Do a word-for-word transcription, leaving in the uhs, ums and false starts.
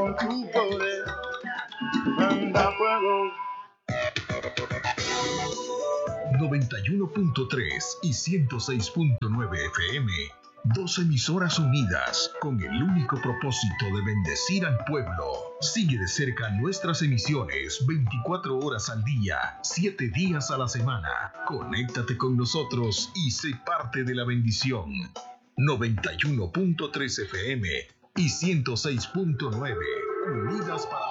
con tu poder, manda fuego. noventa y uno punto tres y ciento seis punto nueve F M, dos emisoras unidas con el único propósito de bendecir al pueblo. Sigue de cerca nuestras emisiones veinticuatro horas al día, siete días a la semana. Conéctate con nosotros y sé parte de la bendición. noventa y uno punto tres F M y ciento seis punto nueve, unidas para